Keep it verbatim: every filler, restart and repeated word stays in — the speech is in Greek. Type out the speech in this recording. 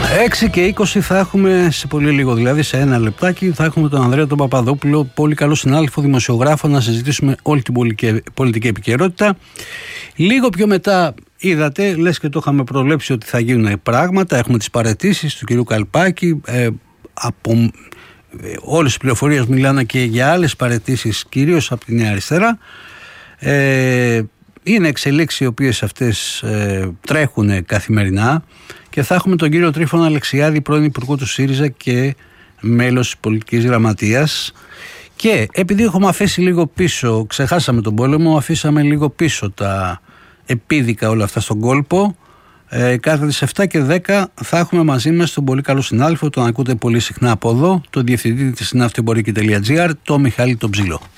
έξι και είκοσι θα έχουμε σε πολύ λίγο, δηλαδή σε ένα λεπτάκι, θα έχουμε τον Ανδρέα τον Παπαδόπουλο, πολύ καλό συνάδελφο, δημοσιογράφο, να συζητήσουμε όλη την πολιτική επικαιρότητα. Λίγο πιο μετά, είδατε, λες και το είχαμε προβλέψει ότι θα γίνουν πράγματα. Έχουμε τις παραιτήσεις του κυρίου Καλπάκη. Ε, από ε, όλες τις πληροφορίες μιλάνε και για άλλες παραιτήσεις, κυρίως από τη Νέα Αριστερά. Ε, είναι εξελίξεις οι οποίες αυτές ε, τρέχουν καθημερινά. Και θα έχουμε τον κύριο Τρίφωνα Αλεξιάδη, πρώην Υπουργό του ΣΥΡΙΖΑ και μέλος της πολιτικής γραμματείας. Και επειδή έχουμε αφήσει λίγο πίσω, ξεχάσαμε τον πόλεμο, αφήσαμε λίγο πίσω τα επίδικα όλα αυτά στον κόλπο. Ε, κάθε τις επτά και δέκα θα έχουμε μαζί μας τον πολύ καλό συνάδελφο, τον ακούτε πολύ συχνά από εδώ, τον διευθυντή της ναυτοεμπορική τελεία τζι άρ, τον Μιχάλη τον Ψήλο.